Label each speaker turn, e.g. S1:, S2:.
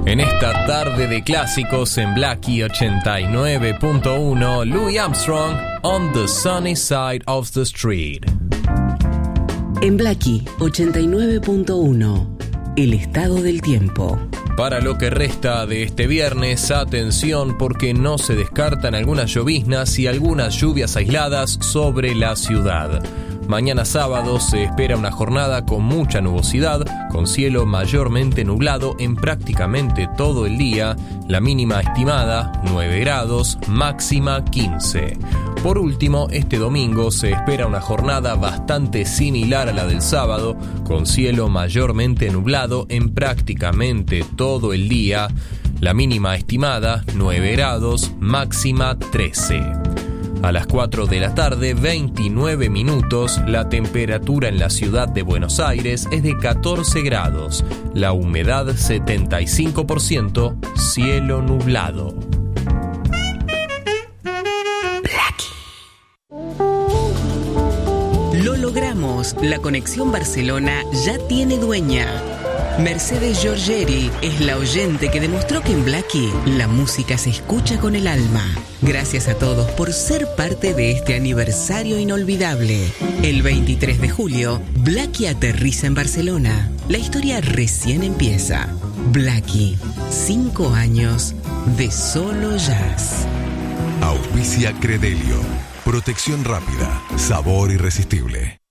S1: En esta tarde de clásicos en Blackie 89.1, Louis Armstrong, On the Sunny Side of the Street.
S2: En Blackie 89.1, el estado del tiempo.
S1: Para lo que resta de este viernes, atención porque no se descartan algunas lloviznas y algunas lluvias aisladas sobre la ciudad. Mañana sábado se espera una jornada con mucha nubosidad, con cielo mayormente nublado en prácticamente todo el día, la mínima estimada 9 grados, máxima 15. Por último, este domingo se espera una jornada bastante similar a la del sábado, con cielo mayormente nublado en prácticamente todo el día, la mínima estimada 9 grados, máxima 13. A las 4 de la tarde, 29 minutos, la temperatura en la ciudad de Buenos Aires es de 14 grados, la humedad 75%, cielo nublado.
S2: Lo logramos, la conexión Barcelona ya tiene dueña. Mercedes Giorgieri es la oyente que demostró que en Blackie la música se escucha con el alma. Gracias a todos por ser parte de este aniversario inolvidable. El 23 de julio, Blackie aterriza en Barcelona. La historia recién empieza. Blackie, 5 años de solo jazz.
S3: Auspicia Credelio. Protección rápida, sabor irresistible.